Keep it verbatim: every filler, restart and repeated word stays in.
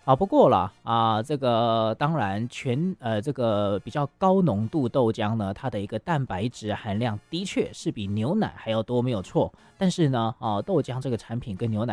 好不过了啊，这个当然全呃这个比较高浓度豆浆呢，它的一个蛋白质含量的确是比牛奶还要多，没有错。但是呢，啊豆浆这个产品跟牛奶